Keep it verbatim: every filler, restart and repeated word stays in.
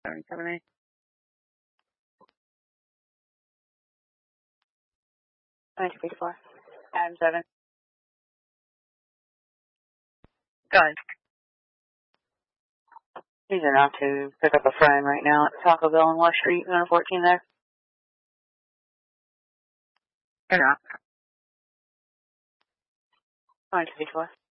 seventy-seven A. twenty-two fifty-four. Adam seven. Go ahead. These are not to pick up a friend right now at Taco Bell on West Street, one fourteen there. They're not. twenty-two fifty-four.